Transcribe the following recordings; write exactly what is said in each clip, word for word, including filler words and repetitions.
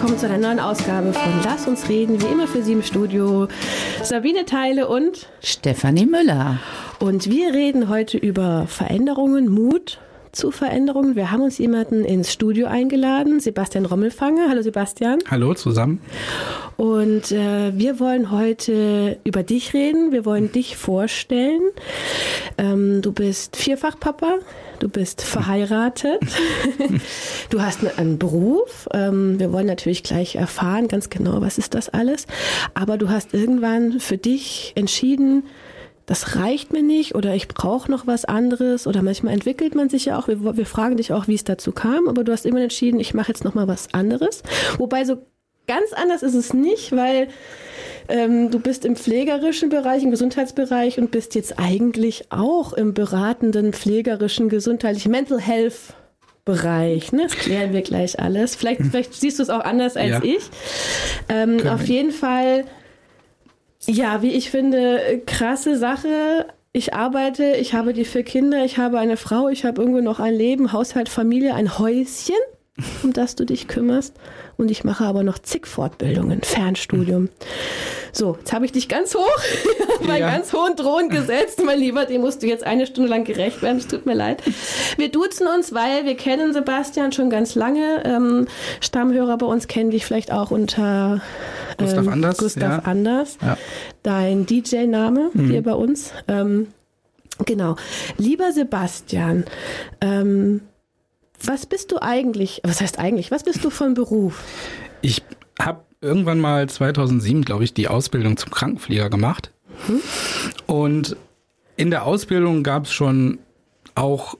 willkommen zu einer neuen Ausgabe von Lass uns reden, wie immer für Sie im Studio Sabine Theile und Stefanie Müller. Und wir reden heute über Veränderungen, Mut zu Veränderungen. Wir haben uns jemanden ins Studio eingeladen, Sebastian Rommelfanger. Hallo Sebastian. Hallo zusammen. Und äh, wir wollen heute über dich reden, wir wollen dich vorstellen. Ähm, du bist Vierfachpapa, du bist verheiratet, du hast einen Beruf. Ähm, wir wollen natürlich gleich erfahren, ganz genau, was ist das alles. Aber du hast irgendwann für dich entschieden, das reicht mir nicht oder ich brauche noch was anderes oder manchmal entwickelt man sich ja auch. Wir, wir fragen dich auch, wie es dazu kam, aber du hast immer entschieden, ich mache jetzt noch mal was anderes. Wobei so ganz anders ist es nicht, weil ähm, du bist im pflegerischen Bereich, im Gesundheitsbereich und bist jetzt eigentlich auch im beratenden, pflegerischen, gesundheitlichen Mental Health Bereich. Ne? Das klären wir gleich alles. Vielleicht, vielleicht siehst du es auch anders als ja. ich. Ähm, auf jeden Fall... Ja, wie ich finde, krasse Sache. Ich arbeite, ich habe die vier Kinder, ich habe eine Frau, ich habe irgendwo noch ein Leben, Haushalt, Familie, ein Häuschen, um das du dich kümmerst. Und ich mache aber noch zig Fortbildungen, Fernstudium. So, jetzt habe ich dich ganz hoch, auf einen ja. ganz hohen Thron gesetzt. Mein Lieber, dem musst du jetzt eine Stunde lang gerecht werden. Es tut mir leid. Wir duzen uns, weil wir kennen Sebastian schon ganz lange. Ähm, Stammhörer bei uns kennen dich vielleicht auch unter ähm, Gustav Anders. Gustav ja. Anders. Ja. Dein D J-Name mhm. hier bei uns. Ähm, genau. Lieber Sebastian, ähm, was bist du eigentlich, was heißt eigentlich, was bist du von Beruf? Ich habe irgendwann mal zweitausendsieben, glaube ich, die Ausbildung zum Krankenpfleger gemacht. Hm? Und in der Ausbildung gab es schon auch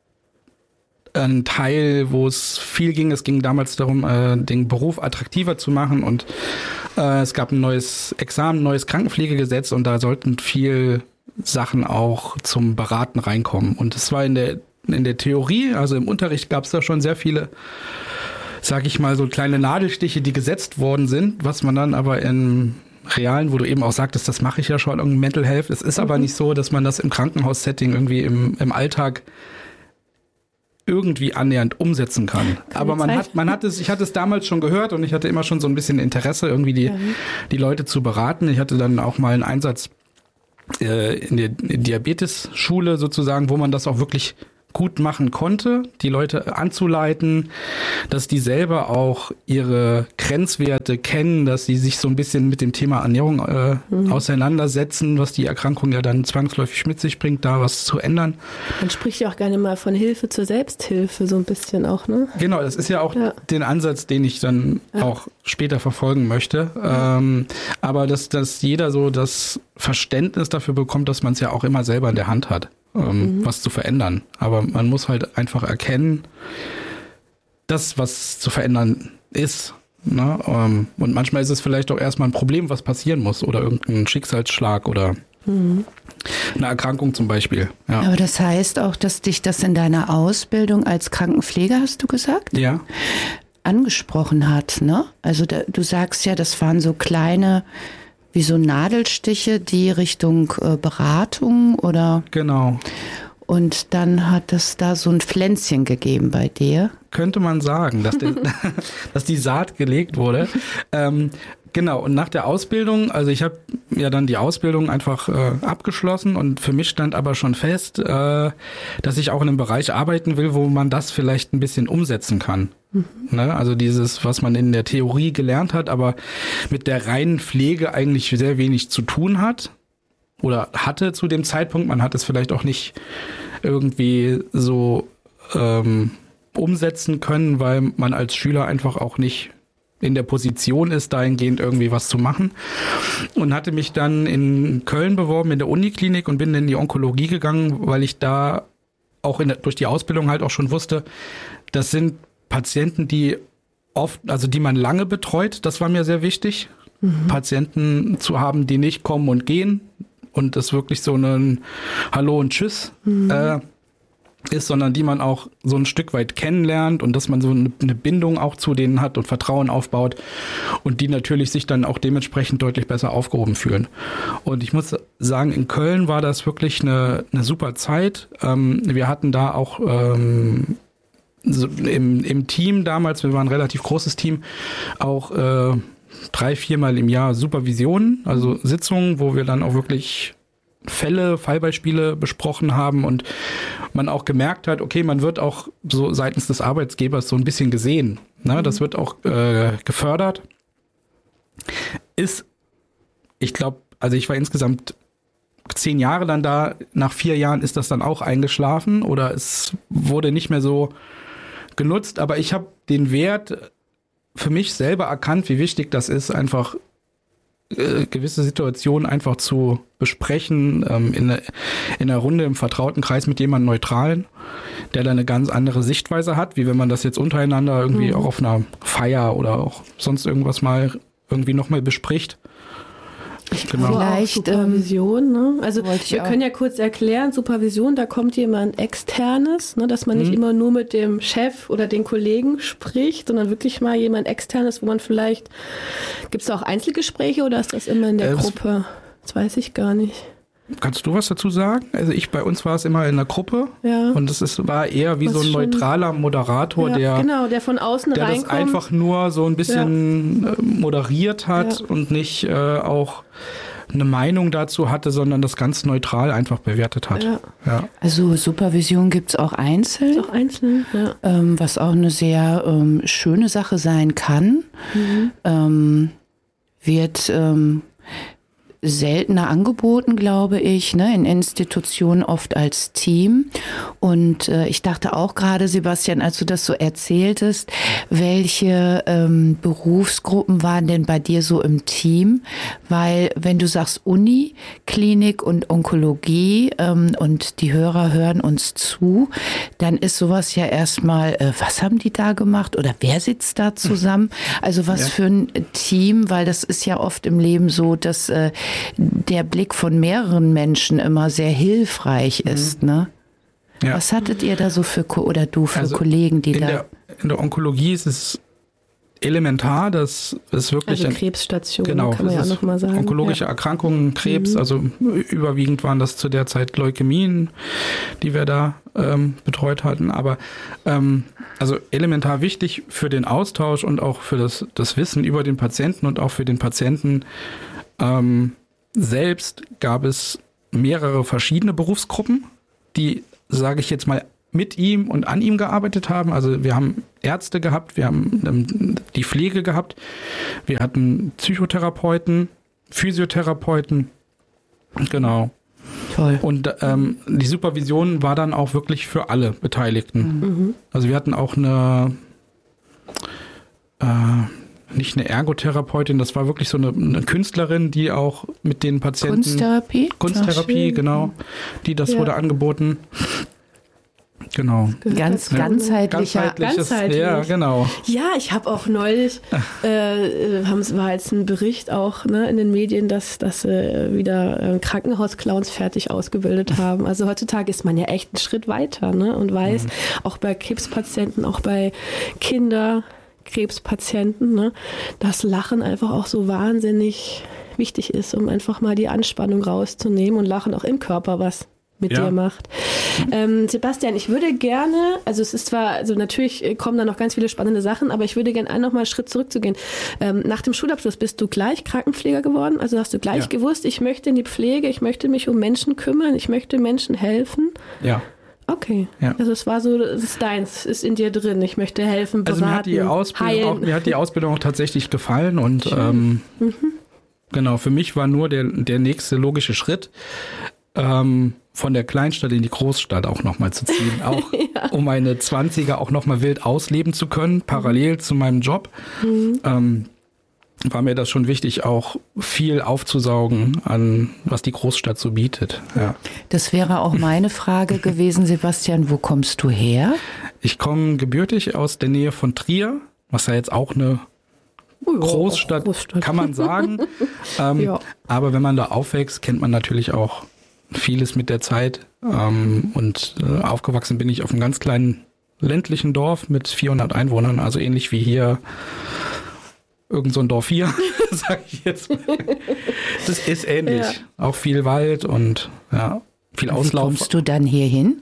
einen Teil, wo es viel ging. Es ging damals darum, äh, den Beruf attraktiver zu machen. Und äh, es gab ein neues Examen, ein neues Krankenpflegegesetz und da sollten viel Sachen auch zum Beraten reinkommen. Und es war in der In der Theorie, also im Unterricht, gab es da schon sehr viele, sag ich mal, so kleine Nadelstiche, die gesetzt worden sind, was man dann aber im Realen, wo du eben auch sagtest, das mache ich ja schon, irgendwie Mental Health. Es ist mhm. aber nicht so, dass man das im Krankenhaussetting irgendwie im, im Alltag irgendwie annähernd umsetzen kann. Keine aber man Zeit. hat, man hat es, ich hatte es damals schon gehört und ich hatte immer schon so ein bisschen Interesse, irgendwie die, mhm. die Leute zu beraten. Ich hatte dann auch mal einen Einsatz äh, in der Diabetes-Schule sozusagen, wo man das auch wirklich gut machen konnte, die Leute anzuleiten, dass die selber auch ihre Grenzwerte kennen, dass sie sich so ein bisschen mit dem Thema Ernährung äh, mhm. auseinandersetzen, was die Erkrankung ja dann zwangsläufig mit sich bringt, da was zu ändern. Man spricht ja auch gerne mal von Hilfe zur Selbsthilfe, so ein bisschen auch, ne? Genau, das ist ja auch ja. den Ansatz, den ich dann ja. auch später verfolgen möchte. Ja. Ähm, aber dass, dass jeder so das Verständnis dafür bekommt, dass man es ja auch immer selber in der Hand hat. Um, mhm. was zu verändern. Aber man muss halt einfach erkennen, dass was zu verändern ist. Ne? Um, und manchmal ist es vielleicht auch erstmal ein Problem, was passieren muss oder irgendein Schicksalsschlag oder mhm. eine Erkrankung zum Beispiel. Ja. Aber das heißt auch, dass dich das in deiner Ausbildung als Krankenpfleger, hast du gesagt? Ja. Angesprochen hat, ne? Also da, du sagst ja, das waren so kleine wie so Nadelstiche, die Richtung äh, Beratung oder? Genau. Und dann hat es da so ein Pflänzchen gegeben bei dir? Könnte man sagen, dass, der, dass die Saat gelegt wurde. Ähm, genau, und nach der Ausbildung, also ich habe ja dann die Ausbildung einfach äh, abgeschlossen und für mich stand aber schon fest, äh, dass ich auch in einem Bereich arbeiten will, wo man das vielleicht ein bisschen umsetzen kann. Mhm. Ne? Also dieses, was man in der Theorie gelernt hat, aber mit der reinen Pflege eigentlich sehr wenig zu tun hat oder hatte zu dem Zeitpunkt. Man hat es vielleicht auch nicht irgendwie so ähm, umsetzen können, weil man als Schüler einfach auch nicht in der Position ist, dahingehend irgendwie was zu machen. Und hatte mich dann in Köln beworben, in der Uniklinik und bin in die Onkologie gegangen, weil ich da auch in der, durch die Ausbildung halt auch schon wusste, das sind Patienten, die oft, also die man lange betreut, das war mir sehr wichtig, mhm. Patienten zu haben, die nicht kommen und gehen und das wirklich so ein Hallo und Tschüss mhm. äh, ist, sondern die man auch so ein Stück weit kennenlernt und dass man so eine, eine Bindung auch zu denen hat und Vertrauen aufbaut und die natürlich sich dann auch dementsprechend deutlich besser aufgehoben fühlen. Und ich muss sagen, in Köln war das wirklich eine, eine super Zeit. Ähm, wir hatten da auch ähm, so im, im Team damals, wir waren ein relativ großes Team, auch äh, drei, viermal im Jahr Supervisionen, also Sitzungen, wo wir dann auch wirklich Fälle, Fallbeispiele besprochen haben und man auch gemerkt hat, okay, man wird auch so seitens des Arbeitgebers so ein bisschen gesehen. Ne? Das wird auch äh, gefördert. Ist, ich glaube, also ich war insgesamt zehn Jahre dann da, nach vier Jahren ist das dann auch eingeschlafen oder es wurde nicht mehr so genutzt, aber ich habe den Wert für mich selber erkannt, wie wichtig das ist, einfach äh, gewisse Situationen einfach zu besprechen, ähm, in, in einer Runde im vertrauten Kreis mit jemandem Neutralen, der da eine ganz andere Sichtweise hat, wie wenn man das jetzt untereinander irgendwie mhm. auch auf einer Feier oder auch sonst irgendwas mal irgendwie nochmal bespricht. Genau. Vielleicht Supervision, ne? Also wir können ja kurz erklären, Supervision, da kommt jemand Externes, ne, dass man nicht mhm. immer nur mit dem Chef oder den Kollegen spricht, sondern wirklich mal jemand Externes, wo man vielleicht, gibt es da auch Einzelgespräche oder ist das immer in der äh, Gruppe? Das weiß ich gar nicht. Kannst du was dazu sagen? Also ich, bei uns war es immer in der Gruppe ja. und es ist, war eher wie was so ein neutraler Moderator, ja, der, genau, der von außen der reinkommt. das einfach nur so ein bisschen ja. moderiert hat ja. und nicht äh, auch eine Meinung dazu hatte, sondern das ganz neutral einfach bewertet hat. Ja. Ja. Also Supervision gibt es auch einzeln, auch einzeln ja. ähm, was auch eine sehr ähm, schöne Sache sein kann. Mhm. Ähm, wird ähm, seltener angeboten, glaube ich, ne, in Institutionen oft als Team. Und äh, ich dachte auch gerade, Sebastian, als du das so erzähltest, welche ähm, Berufsgruppen waren denn bei dir so im Team? Weil wenn du sagst Uni, Klinik und Onkologie ähm, und die Hörer hören uns zu, dann ist sowas ja erstmal, äh, was haben die da gemacht oder wer sitzt da zusammen? Also was ja. für ein Team, weil das ist ja oft im Leben so, dass äh, der Blick von mehreren Menschen immer sehr hilfreich ist, mhm. ne? Ja. Was hattet ihr da so für, Ko- oder du für also Kollegen, die in da... Der, in der Onkologie ist es elementar, dass es wirklich... Also ein, Krebsstation, genau, kann man ja auch nochmal sagen. Onkologische ja. Erkrankungen, Krebs, mhm. also überwiegend waren das zu der Zeit Leukämien, die wir da ähm, betreut hatten, aber ähm, also elementar wichtig für den Austausch und auch für das, das Wissen über den Patienten und auch für den Patienten ähm, selbst gab es mehrere verschiedene Berufsgruppen, die, sage ich jetzt mal, mit ihm und an ihm gearbeitet haben. Also wir haben Ärzte gehabt, wir haben die Pflege gehabt, wir hatten Psychotherapeuten, Physiotherapeuten, genau. Toll. Und ähm, die Supervision war dann auch wirklich für alle Beteiligten. Mhm. Also wir hatten auch eine äh, nicht eine Ergotherapeutin, das war wirklich so eine, eine Künstlerin, die auch mit den Patienten... Kunsttherapie? Kunsttherapie, genau. Die, das ja. wurde angeboten. Genau. Ganz ganzheitlicher. Ganzheitlich. Ja, genau. Ja, ich habe auch neulich, äh, es war jetzt ein Bericht auch ne, in den Medien, dass, dass äh, wieder äh, Krankenhausclowns fertig ausgebildet haben. Also heutzutage ist man ja echt einen Schritt weiter ne, und weiß, mhm. auch bei Krebspatienten, auch bei Kindern, Krebspatienten, ne, dass Lachen einfach auch so wahnsinnig wichtig ist, um einfach mal die Anspannung rauszunehmen und Lachen auch im Körper was mit ja. dir macht. Ähm, Sebastian, ich würde gerne, also es ist zwar, also natürlich kommen da noch ganz viele spannende Sachen, aber ich würde gerne noch mal einen Schritt zurückzugehen. Ähm, nach dem Schulabschluss bist du gleich Krankenpfleger geworden, also hast du gleich ja. gewusst, ich möchte in die Pflege, ich möchte mich um Menschen kümmern, ich möchte Menschen helfen. Ja. Okay, ja. Also es war so, es ist deins, ist in dir drin. Ich möchte helfen, beraten, also mir hat die Ausbildung auch, mir hat die Ausbildung auch tatsächlich gefallen und ähm, mhm. genau, für mich war nur der, der nächste logische Schritt, ähm, von der Kleinstadt in die Großstadt auch nochmal zu ziehen, auch ja. um meine Zwanziger auch nochmal wild ausleben zu können, parallel mhm. zu meinem Job. Mhm. Ähm, war mir das schon wichtig, auch viel aufzusaugen an, was die Großstadt so bietet. Ja. Das wäre auch meine Frage gewesen, Sebastian, wo kommst du her? Ich komme gebürtig aus der Nähe von Trier, was ja jetzt auch eine oh, Großstadt, Großstadt, kann man sagen. ähm, ja. Aber wenn man da aufwächst, kennt man natürlich auch vieles mit der Zeit. Ähm, und äh, aufgewachsen bin ich auf einem ganz kleinen ländlichen Dorf mit vierhundert Einwohnern, also ähnlich wie hier irgend so ein Dorf hier, sag ich jetzt mal. Das ist ähnlich. Ja. Auch viel Wald und ja, viel Auslauf. Wie kommst du dann hier hin?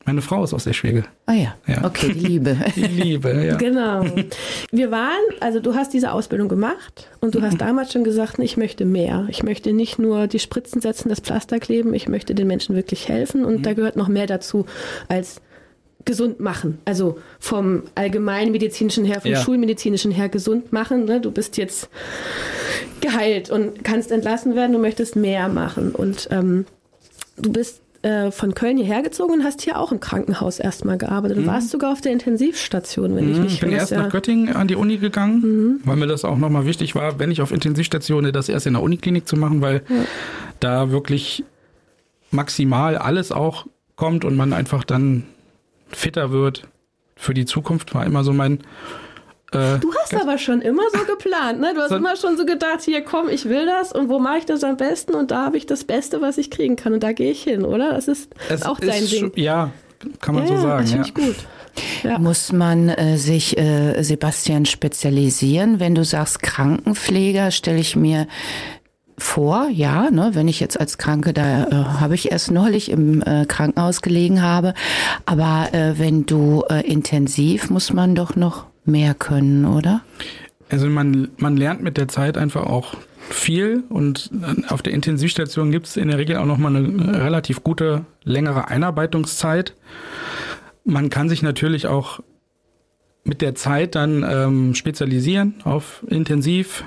Meine Frau ist aus Eschwege. Ah ja, Ja. okay, die Liebe. Die Liebe, ja. Genau. Wir waren, also du hast diese Ausbildung gemacht und du hast damals schon gesagt, ich möchte mehr. Ich möchte nicht nur die Spritzen setzen, das Pflaster kleben, ich möchte den Menschen wirklich helfen und da gehört noch mehr dazu als gesund machen. Also vom allgemeinmedizinischen her, vom Ja. schulmedizinischen her gesund machen. Ne? Du bist jetzt geheilt und kannst entlassen werden, du möchtest mehr machen. Und ähm, du bist äh, von Köln hierher gezogen und hast hier auch im Krankenhaus erstmal gearbeitet. Du mhm. warst sogar auf der Intensivstation, wenn ich mich Ich bin erst ja. nach Göttingen an die Uni gegangen, mhm. weil mir das auch nochmal wichtig war, wenn ich auf Intensivstation bin, das erst in der Uniklinik zu machen, weil ja. da wirklich maximal alles auch kommt und man einfach dann fitter wird für die Zukunft, war immer so mein... Äh, du hast aber schon immer so geplant, ne? Du hast so, immer schon so gedacht, hier komm, ich will das und wo mache ich das am besten und da habe ich das Beste, was ich kriegen kann und da gehe ich hin, oder? Das ist es auch ist dein Ding. Schon, ja, kann man ja, so sagen. Das finde ja. ich gut. Ja. Muss man äh, sich, äh, Sebastian, spezialisieren? Wenn du sagst Krankenpfleger, stelle ich mir vor, ja, ne, wenn ich jetzt als Kranke, da äh, habe ich erst neulich im äh, Krankenhaus gelegen habe, aber äh, wenn du äh, intensiv, muss man doch noch mehr können, oder? Also man, man lernt mit der Zeit einfach auch viel und auf der Intensivstation gibt es in der Regel auch nochmal eine relativ gute, längere Einarbeitungszeit. Man kann sich natürlich auch mit der Zeit dann ähm, spezialisieren auf Intensiv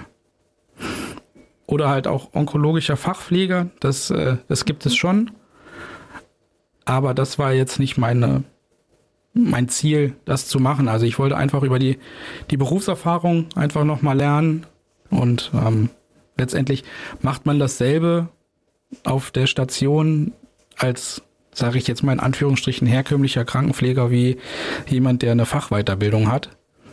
oder halt auch onkologischer Fachpfleger, das, äh, das gibt es schon. Aber das war jetzt nicht meine, mein Ziel, das zu machen. Also ich wollte einfach über die, die Berufserfahrung einfach nochmal lernen und ähm, letztendlich macht man dasselbe auf der Station als, sage ich jetzt mal in Anführungsstrichen, herkömmlicher Krankenpfleger wie jemand, der eine Fachweiterbildung hat.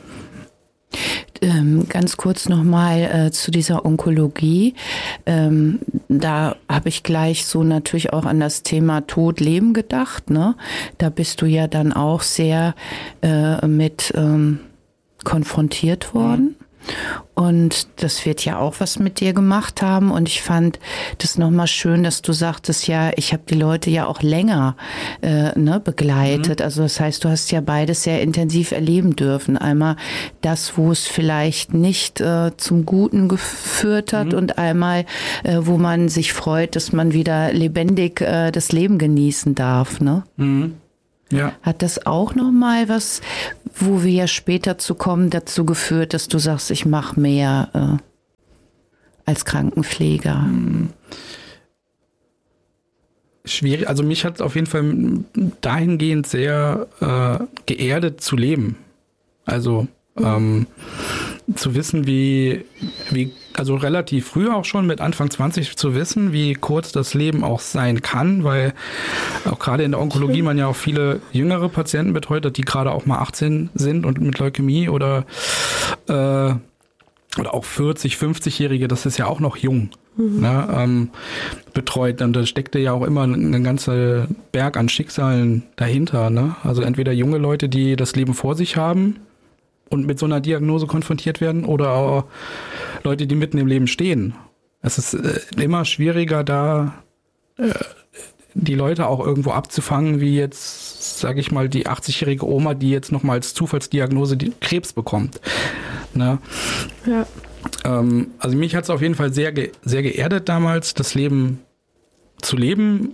Ähm, ganz kurz nochmal äh, zu dieser Onkologie. Ähm, da habe ich gleich so natürlich auch an das Thema Tod, Leben gedacht. Ne? Da bist du ja dann auch sehr äh, mit ähm, konfrontiert worden. Mhm. Und das wird ja auch was mit dir gemacht haben. Und ich fand das nochmal schön, dass du sagtest, ja, ich habe die Leute ja auch länger äh, ne, begleitet. Mhm. Also das heißt, du hast ja beides sehr intensiv erleben dürfen. Einmal das, wo es vielleicht nicht äh, zum Guten geführt hat mhm. und einmal, äh, wo man sich freut, dass man wieder lebendig äh, das Leben genießen darf. Ne? Mhm. Ja. Hat das auch nochmal was, wo wir ja später zu kommen, dazu geführt, dass du sagst, ich mache mehr äh, als Krankenpfleger? Schwierig, also mich hat es auf jeden Fall dahingehend sehr äh, geerdet zu leben. Also ähm, zu wissen, wie, wie, also relativ früh auch schon mit Anfang zwanzig zu wissen, wie kurz das Leben auch sein kann, weil auch gerade in der Onkologie man ja auch viele jüngere Patienten betreut hat, die gerade auch mal achtzehn sind und mit Leukämie oder, äh, oder auch vierzig, fünfzigjährige, das ist ja auch noch jung, mhm. ne, ähm, betreut. Und da steckte ja auch immer ein ganzer Berg an Schicksalen dahinter. Ne? Also entweder junge Leute, die das Leben vor sich haben, und mit so einer Diagnose konfrontiert werden oder auch Leute, die mitten im Leben stehen. Es ist äh, immer schwieriger, da äh, die Leute auch irgendwo abzufangen, wie jetzt, sage ich mal, die achtzigjährige Oma, die jetzt nochmal als Zufallsdiagnose die Krebs bekommt. Ne? Ja. Ähm, also mich hat es auf jeden Fall sehr, ge- sehr geerdet damals, das Leben zu leben,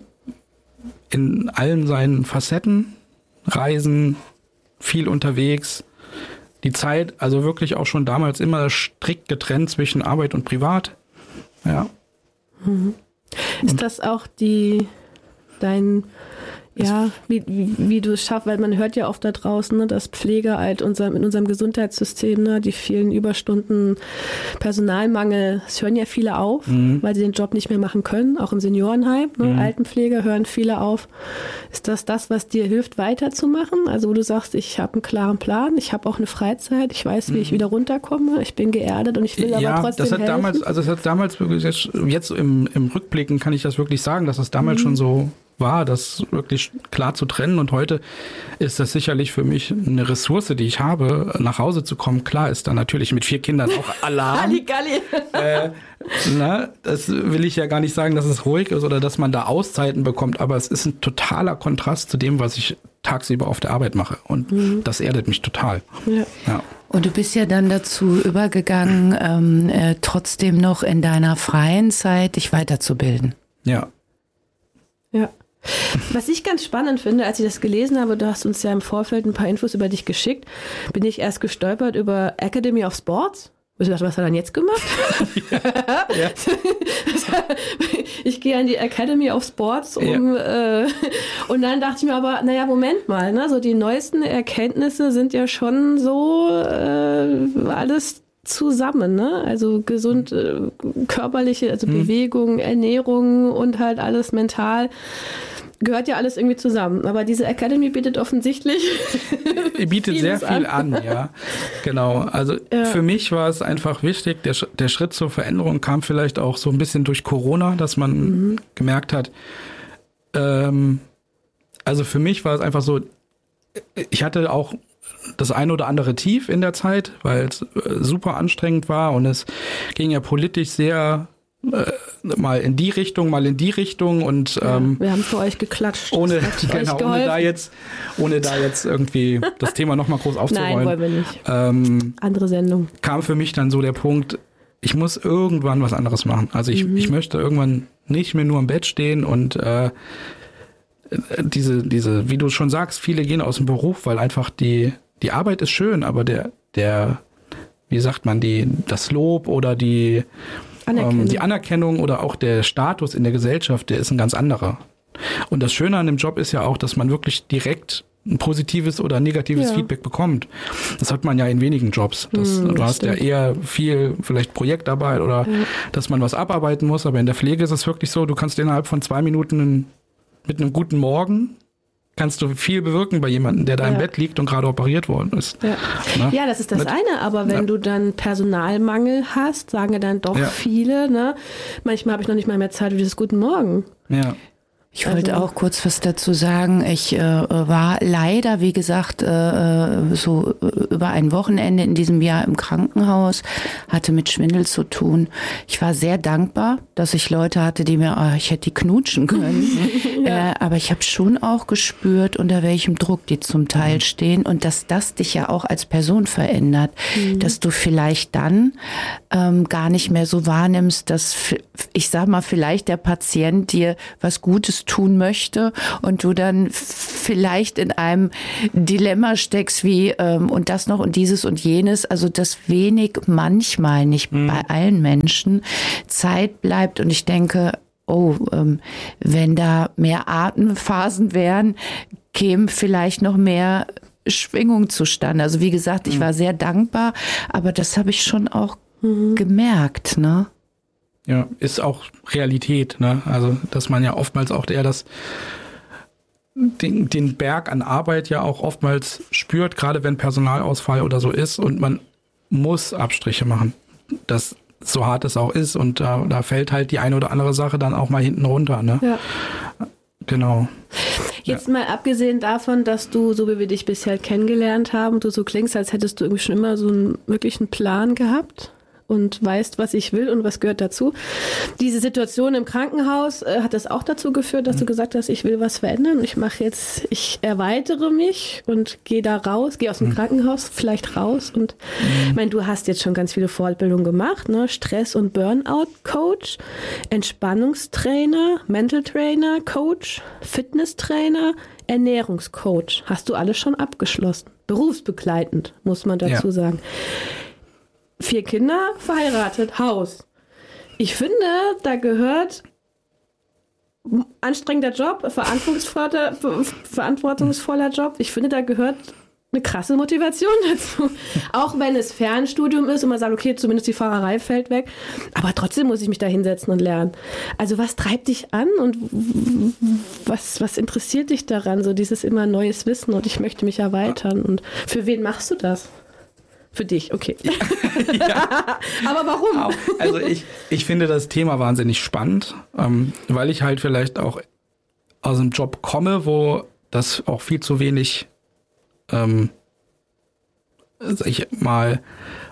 in allen seinen Facetten, Reisen, viel unterwegs, die Zeit, also wirklich auch schon damals immer strikt getrennt zwischen Arbeit und Privat. Ja. Mhm. Ist und das auch die, dein, ja, wie, wie, wie du es schaffst, weil man hört ja oft da draußen, ne, dass Pfleger halt unser, in unserem Gesundheitssystem, ne, die vielen Überstunden, Personalmangel, es hören ja viele auf, mhm. weil sie den Job nicht mehr machen können, auch im Seniorenheim, ne, mhm. Altenpfleger hören viele auf. Ist das das, was dir hilft, weiterzumachen? Also wo du sagst, ich habe einen klaren Plan, ich habe auch eine Freizeit, ich weiß, wie mhm. ich wieder runterkomme, ich bin geerdet und ich will ja, aber trotzdem das hat helfen? damals, also es hat damals wirklich, jetzt, jetzt im, im Rückblicken kann ich das wirklich sagen, dass es damals mhm. schon so war, das wirklich klar zu trennen. Und heute ist das sicherlich für mich eine Ressource, die ich habe, nach Hause zu kommen. Klar ist da natürlich mit vier Kindern auch Alarm. Halligalli. äh, na, das will ich ja gar nicht sagen, dass es ruhig ist oder dass man da Auszeiten bekommt, aber es ist ein totaler Kontrast zu dem, was ich tagsüber auf der Arbeit mache. Und mhm. das erdet mich total. Ja. Ja. Und du bist ja dann dazu übergegangen, ähm, äh, trotzdem noch in deiner freien Zeit dich weiterzubilden. Ja. Ja. Was ich ganz spannend finde, als ich das gelesen habe, du hast uns ja im Vorfeld ein paar Infos über dich geschickt, bin ich erst gestolpert über Academy of Sports. Was hat er dann jetzt gemacht? Ja. Ja. Ich gehe an die Academy of Sports um ja. äh, und dann dachte ich mir aber, naja, Moment mal, ne? So die neuesten Erkenntnisse sind ja schon so äh, alles zusammen, ne? Also gesund, äh, körperliche, also mhm. Bewegung, Ernährung und halt alles mental. Gehört ja alles irgendwie zusammen. Aber diese Academy bietet offensichtlich bietet sehr viel an. an, ja. Genau. Also ja. für mich war es einfach wichtig, der, der Schritt zur Veränderung kam vielleicht auch so ein bisschen durch Corona, dass man mhm. gemerkt hat, ähm, also für mich war es einfach so, ich hatte auch das ein oder andere Tief in der Zeit, weil es super anstrengend war und es ging ja politisch sehr Äh, mal in die Richtung, mal in die Richtung und ja, ähm, wir haben für euch geklatscht. Ohne, genau, ohne da jetzt, ohne da jetzt irgendwie das Thema nochmal groß aufzurollen. Nein, wollen wir nicht. Ähm, Andere Sendung. Kam für mich dann so der Punkt, ich muss irgendwann was anderes machen. Also ich, mhm. ich möchte irgendwann nicht mehr nur im Bett stehen und äh, diese, diese, wie du schon sagst, viele gehen aus dem Beruf, weil einfach die, die Arbeit ist schön, aber der, der, wie sagt man, die, das Lob oder die Anerkennung. Die Anerkennung oder auch der Status in der Gesellschaft, der ist ein ganz anderer. Und das Schöne an dem Job ist ja auch, dass man wirklich direkt ein positives oder negatives ja. Feedback bekommt. Das hat man ja in wenigen Jobs. Das, mm, du hast stimmt. ja eher viel vielleicht Projektarbeit oder ja. dass man was abarbeiten muss, aber in der Pflege ist es wirklich so, du kannst innerhalb von zwei Minuten mit einem guten Morgen kannst du viel bewirken bei jemandem, der da ja. im Bett liegt und gerade operiert worden ist. Ja, ne? Ja, das ist das Mit, eine, aber wenn ja. du dann Personalmangel hast, sagen ja dann doch ja. viele, ne? Manchmal habe ich noch nicht mal mehr Zeit für dieses Guten Morgen. Ja. Ich wollte also auch kurz was dazu sagen. Ich äh, war leider, wie gesagt, äh, so über ein Wochenende in diesem Jahr im Krankenhaus, hatte mit Schwindel zu tun. Ich war sehr dankbar, dass ich Leute hatte, die mir, oh, ich hätte die knutschen können. ja. äh, aber ich habe schon auch gespürt, unter welchem Druck die zum Teil stehen und dass das dich ja auch als Person verändert. Mhm. Dass du vielleicht dann ähm, gar nicht mehr so wahrnimmst, dass, ich sag mal, vielleicht der Patient dir was Gutes tun möchte und du dann vielleicht in einem Dilemma steckst wie ähm, und das noch und dieses und jenes, also dass wenig manchmal, nicht mhm. bei allen Menschen, Zeit bleibt und ich denke, oh, ähm, wenn da mehr Atemphasen wären, käme vielleicht noch mehr Schwingung zustande. Also wie gesagt, ich mhm. war sehr dankbar, aber das habe ich schon auch mhm. gemerkt, ne? Ja, ist auch Realität, ne? Also, dass man ja oftmals auch eher das, den, den Berg an Arbeit ja auch oftmals spürt, gerade wenn Personalausfall oder so ist und man muss Abstriche machen. Das, so hart es auch ist und da, da fällt halt die eine oder andere Sache dann auch mal hinten runter, ne? Ja. Genau. Jetzt ja. mal abgesehen davon, dass du, so wie wir dich bisher kennengelernt haben, du so klingst, als hättest du irgendwie schon immer so einen wirklichen Plan gehabt und weißt, was ich will und was gehört dazu. Diese Situation im Krankenhaus, äh, hat das auch dazu geführt, dass mhm. du gesagt hast, ich will was verändern. Ich mache jetzt, ich erweitere mich und gehe da raus, gehe aus dem mhm. Krankenhaus vielleicht raus. Und mhm. ich meine, du hast jetzt schon ganz viele Fortbildungen gemacht, ne? Stress- und Burnout-Coach, Entspannungstrainer, Mental Trainer, Coach, Fitnesstrainer, Ernährungscoach. Hast du alles schon abgeschlossen. Berufsbegleitend, muss man dazu ja. sagen. Vier Kinder, verheiratet, Haus. Ich finde, da gehört anstrengender Job, verantwortungsvoller, verantwortungsvoller Job. Ich finde, da gehört eine krasse Motivation dazu. Auch wenn es Fernstudium ist und man sagt, okay, zumindest die Fahrerei fällt weg. Aber trotzdem muss ich mich da hinsetzen und lernen. Also was treibt dich an und was, was interessiert dich daran? So dieses immer neues Wissen und ich möchte mich erweitern. Und für wen machst du das? Für dich, okay. Ja. Aber warum? Also ich, ich finde das Thema wahnsinnig spannend, ähm, weil ich halt vielleicht auch aus einem Job komme, wo das auch viel zu wenig, ähm, sag ich mal,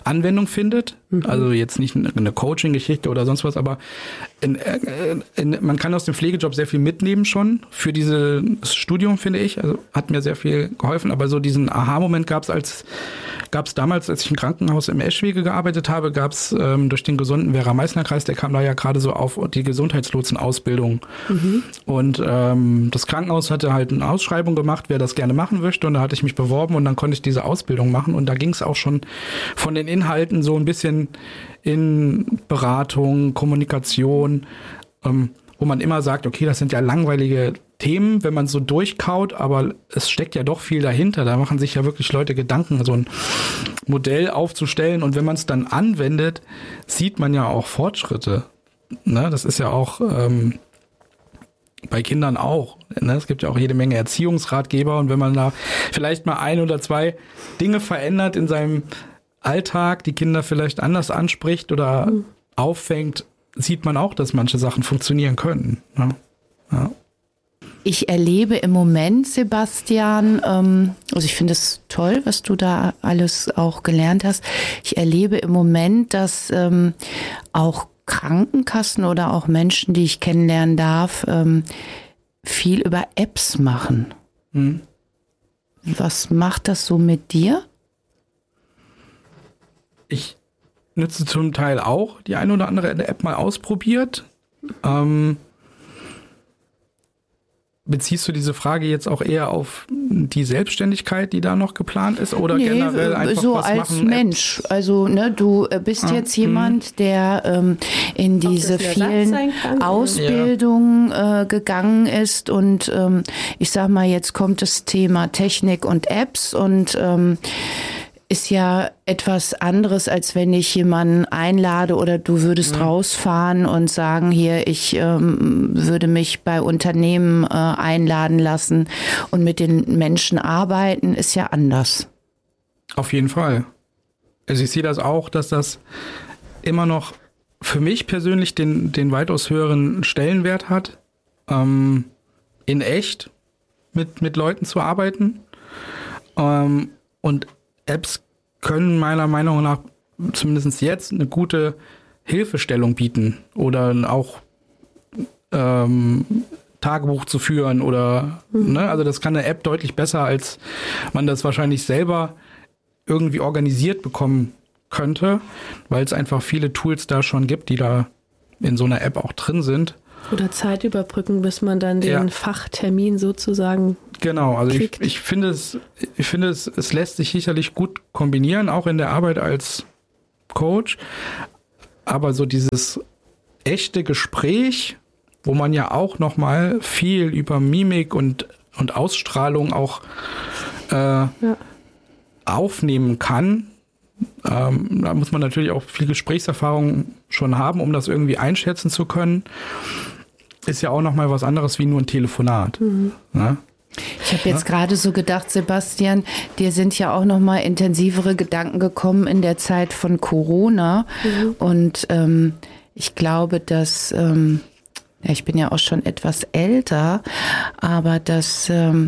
Anwendung findet. Mhm. Also jetzt nicht eine Coaching-Geschichte oder sonst was, aber in, in, man kann aus dem Pflegejob sehr viel mitnehmen schon für dieses Studium, finde ich. Also hat mir sehr viel geholfen, aber so diesen Aha-Moment gab es als gab es damals, als ich im Krankenhaus im Eschwege gearbeitet habe, gab es ähm, durch den gesunden Werra-Meißner-Kreis, der kam da ja gerade so auf die Gesundheitslotsen-Ausbildung. Mhm. Und ähm, das Krankenhaus hatte halt eine Ausschreibung gemacht, wer das gerne machen möchte. Und da hatte ich mich beworben und dann konnte ich diese Ausbildung machen. Und da ging es auch schon von den Inhalten so ein bisschen in Beratung, Kommunikation, ähm, wo man immer sagt, okay, das sind ja langweilige Themen, wenn man so durchkaut, aber es steckt ja doch viel dahinter. Da machen sich ja wirklich Leute Gedanken, so ein Modell aufzustellen. Und wenn man es dann anwendet, sieht man ja auch Fortschritte. Ne? Das ist ja auch ähm, bei Kindern auch. Ne? Es gibt ja auch jede Menge Erziehungsratgeber. Und wenn man da vielleicht mal ein oder zwei Dinge verändert in seinem Alltag, die Kinder vielleicht anders anspricht oder mhm. auffängt, sieht man auch, dass manche Sachen funktionieren können. Ne? Ja. Ich erlebe im Moment, Sebastian, ähm, also ich finde es toll, was du da alles auch gelernt hast. Ich erlebe im Moment, dass ähm, auch Krankenkassen oder auch Menschen, die ich kennenlernen darf, ähm, viel über Apps machen. Mhm. Was macht das so mit dir? Ich nutze zum Teil auch die eine oder andere App mal ausprobiert. Ähm, Beziehst du diese Frage jetzt auch eher auf die Selbstständigkeit, die da noch geplant ist, oder nee, generell einfach so was als machen? Mensch. Also ne, du bist ah, jetzt jemand, mh. der ähm, in diese vielen Ausbildungen ja. äh, gegangen ist und ähm, ich sag mal, jetzt kommt das Thema Technik und Apps und ähm, ist ja etwas anderes, als wenn ich jemanden einlade oder du würdest mhm. rausfahren und sagen, hier, ich ähm, würde mich bei Unternehmen äh, einladen lassen und mit den Menschen arbeiten, ist ja anders. Auf jeden Fall. Also ich sehe das auch, dass das immer noch für mich persönlich den, den weitaus höheren Stellenwert hat, ähm, in echt mit, mit Leuten zu arbeiten. Ähm, und Apps können meiner Meinung nach zumindest jetzt eine gute Hilfestellung bieten oder auch ähm, Tagebuch zu führen oder mhm. ne, also das kann eine App deutlich besser, als man das wahrscheinlich selber irgendwie organisiert bekommen könnte, weil es einfach viele Tools da schon gibt, die da in so einer App auch drin sind. Oder Zeit überbrücken, bis man dann den ja. Fachtermin sozusagen Genau, also ich, ich finde es, ich finde es, es lässt sich sicherlich gut kombinieren, auch in der Arbeit als Coach. Aber so dieses echte Gespräch, wo man ja auch nochmal viel über Mimik und, und Ausstrahlung auch äh, ja. aufnehmen kann, ähm, da muss man natürlich auch viel Gesprächserfahrung schon haben, um das irgendwie einschätzen zu können. Ist ja auch nochmal was anderes wie nur ein Telefonat. Mhm. Ne? Ich habe jetzt ja? gerade so gedacht, Sebastian, dir sind ja auch nochmal intensivere Gedanken gekommen in der Zeit von Corona. Mhm. Und ähm, ich glaube, dass, ähm, ja, ich bin ja auch schon etwas älter, aber dass ähm,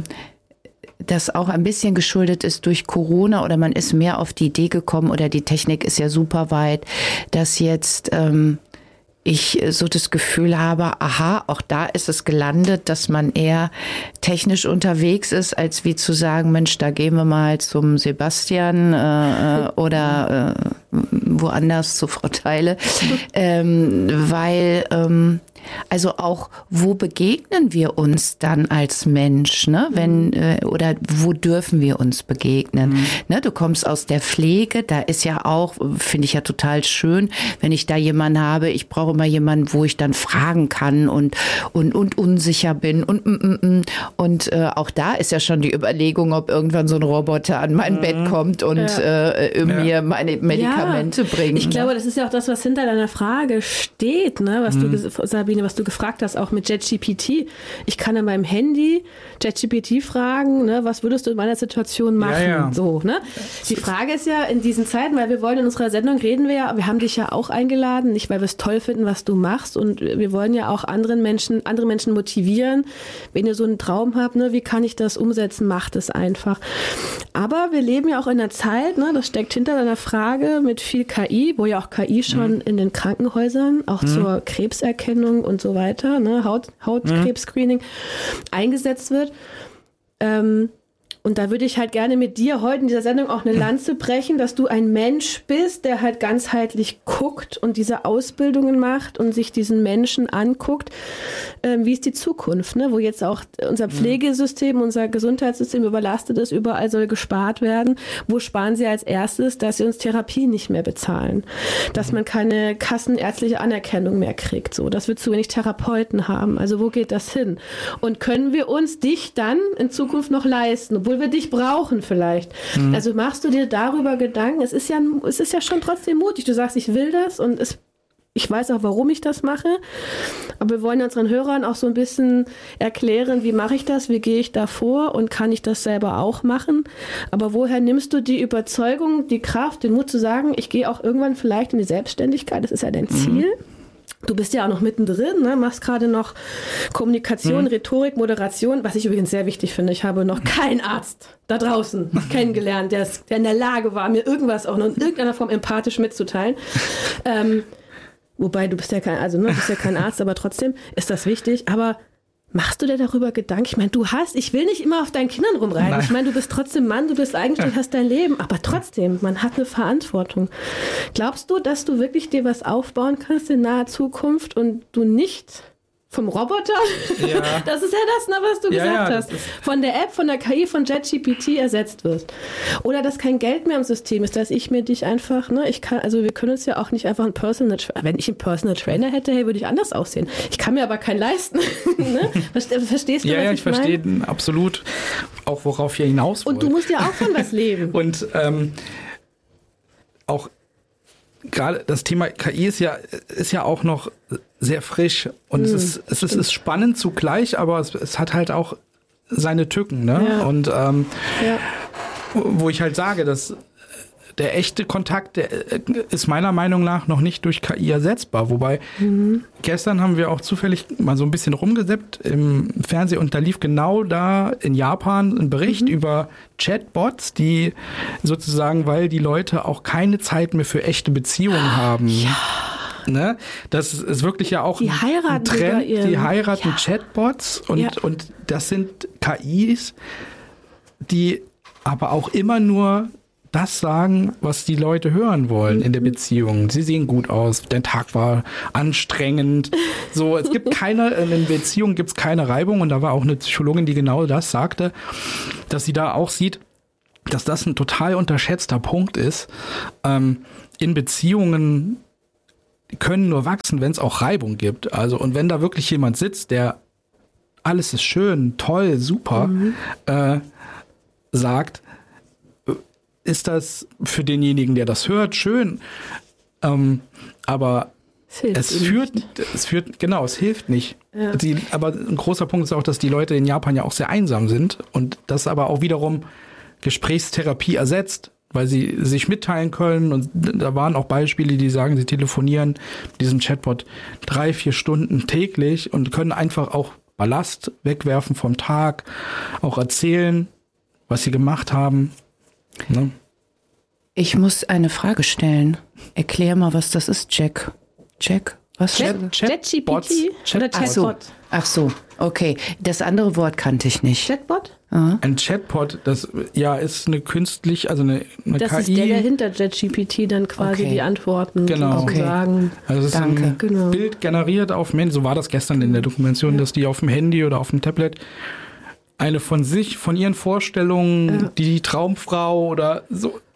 das auch ein bisschen geschuldet ist durch Corona oder man ist mehr auf die Idee gekommen oder die Technik ist ja super weit, dass jetzt ähm, ich so das Gefühl habe, aha, auch da ist es gelandet, dass man eher technisch unterwegs ist, als wie zu sagen, Mensch, da gehen wir mal zum Sebastian äh, oder äh, woanders zu Frau Theile, ähm, weil ähm, also auch, wo begegnen wir uns dann als Mensch, ne? Wenn, äh, oder wo dürfen wir uns begegnen? Mhm. Ne? Du kommst aus der Pflege, da ist ja auch, finde ich ja total schön, wenn ich da jemanden habe, ich brauche immer jemanden, wo ich dann fragen kann und, und, und unsicher bin und, und, und, und äh, auch da ist ja schon die Überlegung, ob irgendwann so ein Roboter an mein mhm. Bett kommt und ja. äh, mir ja. meine Medikamente ja. bringt. Ich glaube, das ist ja auch das, was hinter deiner Frage steht, ne? Was mhm. du, Sabine, Christine, was du gefragt hast, auch mit JetGPT. Ich kann in meinem Handy JetGPT fragen, ne, was würdest du in meiner Situation machen? Ja, ja. So, ne? Die Frage ist ja in diesen Zeiten, weil wir wollen in unserer Sendung reden wir ja, wir haben dich ja auch eingeladen, nicht weil wir es toll finden, was du machst, und wir wollen ja auch anderen Menschen, andere Menschen motivieren. Wenn ihr so einen Traum habt, ne, wie kann ich das umsetzen, macht es einfach. Aber wir leben ja auch in einer Zeit, ne, das steckt hinter deiner Frage, mit viel K I, wo ja auch K I schon mhm. in den Krankenhäusern, auch mhm. zur Krebserkennung und so weiter, ne, Haut, Hautkrebs-Screening mhm. eingesetzt wird. Ähm, Und da würde ich halt gerne mit dir heute in dieser Sendung auch eine Lanze brechen, dass du ein Mensch bist, der halt ganzheitlich guckt und diese Ausbildungen macht und sich diesen Menschen anguckt, äh, wie ist die Zukunft, ne? Wo jetzt auch unser Pflegesystem, unser Gesundheitssystem überlastet ist, überall soll gespart werden. Wo sparen sie als erstes, dass sie uns Therapie nicht mehr bezahlen, dass man keine kassenärztliche Anerkennung mehr kriegt, so, dass wir zu wenig Therapeuten haben. Also wo geht das hin? Und können wir uns dich dann in Zukunft noch leisten, obwohl wir dich brauchen vielleicht. Mhm. Also machst du dir darüber Gedanken? Es ist ja, es ist ja schon trotzdem mutig. Du sagst, ich will das und es, ich weiß auch, warum ich das mache. Aber wir wollen unseren Hörern auch so ein bisschen erklären, wie mache ich das, wie gehe ich da vor und kann ich das selber auch machen? Aber woher nimmst du die Überzeugung, die Kraft, den Mut zu sagen, ich gehe auch irgendwann vielleicht in die Selbstständigkeit? Das ist ja dein Ziel. Mhm. Du bist ja auch noch mittendrin, ne? Machst gerade noch Kommunikation, mhm. Rhetorik, Moderation, was ich übrigens sehr wichtig finde. Ich habe noch keinen Arzt da draußen kennengelernt, der, der in der Lage war, mir irgendwas auch noch in irgendeiner Form empathisch mitzuteilen. ähm, wobei, du bist ja kein, also ne, du bist ja kein Arzt, aber trotzdem ist das wichtig. Aber machst du dir darüber Gedanken? Ich meine, du hast, ich will nicht immer auf deinen Kindern rumreiten. Nein. Ich meine, du bist trotzdem Mann, du bist eigenständig, hast dein Leben, aber trotzdem, man hat eine Verantwortung. Glaubst du, dass du wirklich dir was aufbauen kannst in naher Zukunft und du nicht vom Roboter, ja. das ist ja das, ne, was du ja, gesagt ja, hast, von der App, von der K I, von JetGPT ersetzt wirst. Oder dass kein Geld mehr im System ist, dass ich mir dich einfach, ne, ich kann, also wir können uns ja auch nicht einfach einen Personal Trainer, wenn ich einen Personal Trainer hätte, hey, würde ich anders aussehen. Ich kann mir aber keinen leisten. Ne? Verstehst du, ja, was ja, ich ich verstehe absolut auch, worauf ihr hinaus wollt. Und du musst ja auch von was leben. Und ähm, auch gerade das Thema K I ist ja, ist ja auch noch sehr frisch und mm, es, ist, es ist, ist spannend zugleich, aber es, es hat halt auch seine Tücken. Ne? Ja. Und ähm, ja. wo ich halt sage, dass der echte Kontakt, der ist meiner Meinung nach noch nicht durch K I ersetzbar. Wobei, mhm. gestern haben wir auch zufällig mal so ein bisschen rumgeseppt im Fernsehen und da lief genau da in Japan ein Bericht mhm. über Chatbots, die sozusagen, weil die Leute auch keine Zeit mehr für echte Beziehungen haben. Ja. Ne? Das ist wirklich ja auch die ein Trend. Die heiraten ja. Chatbots und, ja. und das sind K Is, die aber auch immer nur das sagen, was die Leute hören wollen in der Beziehung. Sie sehen gut aus, der Tag war anstrengend. So, es gibt keine, in den Beziehungen gibt es keine Reibung und da war auch eine Psychologin, die genau das sagte, dass sie da auch sieht, dass das ein total unterschätzter Punkt ist. Ähm, in Beziehungen können nur wachsen, wenn es auch Reibung gibt. Also, und wenn da wirklich jemand sitzt, der alles ist schön, toll, super, mhm. äh, sagt, ist das für denjenigen, der das hört, schön. Ähm, aber es, es führt, es führt, genau, es hilft nicht. Ja. Die, aber ein großer Punkt ist auch, dass die Leute in Japan ja auch sehr einsam sind und das aber auch wiederum Gesprächstherapie ersetzt, weil sie sich mitteilen können und da waren auch Beispiele, die sagen, sie telefonieren mit diesem Chatbot drei, vier Stunden täglich und können einfach auch Ballast wegwerfen vom Tag, auch erzählen, was sie gemacht haben. Ne? Ich muss eine Frage stellen. Erklär mal, was das ist, Jack. Jack? Was? JetGPT oder Ach so. Ach so, okay. Das andere Wort kannte ich nicht. Chatbot? Aha. Ein Chatbot, das ja ist eine künstlich, also eine, eine das K I. Das ist der, der hinter JetGPT dann quasi okay. die Antworten genau. Okay. sagen. Also es ist Danke. ein genau. Bild generiert auf dem Handy, so war das gestern in der Dokumentation, ja. dass die auf dem Handy oder auf dem Tablet eine von sich, von ihren Vorstellungen, ja. die Traumfrau oder so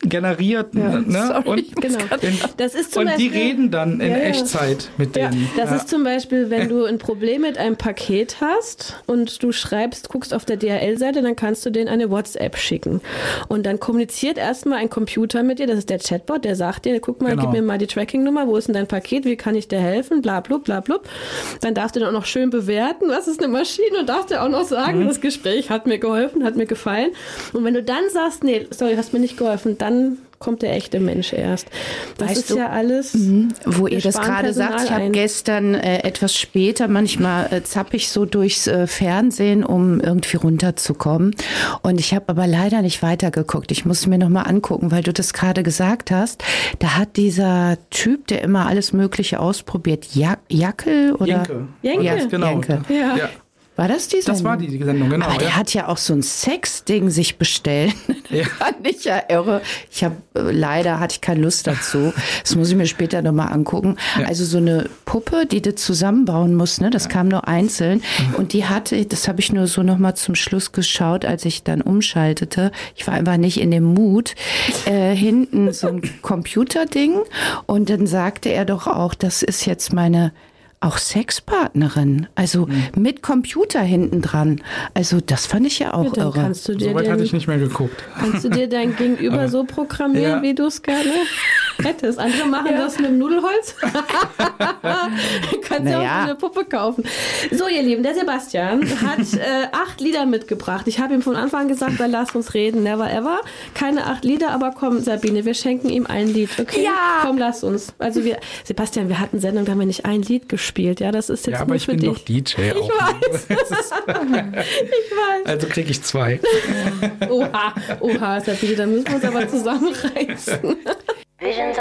generiert. Ja, Ne? Und, genau. in, Das ist zum und die Beispiel, reden dann in ja, ja. Echtzeit mit Ja, denen. das Ja. ist zum Beispiel, wenn du ein Problem mit einem Paket hast und du schreibst, guckst auf der D H L-Seite, dann kannst du denen eine WhatsApp schicken. Und dann kommuniziert erstmal ein Computer mit dir, das ist der Chatbot, der sagt dir, guck mal, Genau. gib mir mal die Tracking-Nummer, wo ist denn dein Paket, wie kann ich dir helfen, bla blub, bla blub. Dann darfst du dann auch noch schön bewerten, was ist eine Maschine, und darfst dir auch noch sagen, mhm. das Gespräch hat mir geholfen, hat mir gefallen. Und wenn du dann sagst, nee, sorry, hast mir nicht geholfen, dann kommt der echte Mensch erst. Das Weißt ist du, ja alles. Mhm. Wo ihr das sparen gerade sagt, Personal ich habe ein. gestern äh, etwas später, manchmal äh, zapp ich so durchs äh, Fernsehen, um irgendwie runterzukommen. Und ich habe aber leider nicht weitergeguckt. Ich muss mir nochmal angucken, weil du das gerade gesagt hast. Da hat dieser Typ, der immer alles Mögliche ausprobiert, ja- Jackel oder? Jenke. Jenke? Ja, Genau. Jenke. Ja. Ja. War das die Sendung? Das war die, die Sendung, genau. Aber der ja. hat ja auch so ein Sexding sich bestellt. Ja. Fand ich ja irre. Ich habe leider hatte ich keine Lust dazu. Das muss ich mir später nochmal angucken. Ja. Also so eine Puppe, die du zusammenbauen musst, ne? Das kam nur einzeln. Und die hatte, das habe ich nur so nochmal zum Schluss geschaut, als ich dann umschaltete. Ich war einfach nicht in dem Mut. Äh, hinten so ein Computerding. Und dann sagte er doch auch, das ist jetzt meine auch Sexpartnerin, also mhm. mit Computer hinten dran. Also das fand ich ja auch Ja, dann irre. kannst du dir Soweit den, hatte ich nicht mehr geguckt. kannst du dir dein Gegenüber Aber, so programmieren, ja. wie du es gerne hättest. Andere machen Ja. das mit dem Nudelholz. Du kannst ja Naja. auch eine Puppe kaufen. So, ihr Lieben, der Sebastian hat äh, acht Lieder mitgebracht. Ich habe ihm von Anfang an gesagt, dann lass uns reden, never ever. Keine acht Lieder, aber komm, Sabine, wir schenken ihm ein Lied, okay? Ja. Komm, lass uns. Also wir, Sebastian, wir hatten Sendung, da haben wir nicht ein Lied gespielt. Ja, das ist jetzt Ja, aber nur ich für bin dich. doch D J Ich auch. weiß. Ich weiß. Also kriege ich zwei. Oha, oha, Sabine, da müssen wir uns aber zusammenreißen. Visions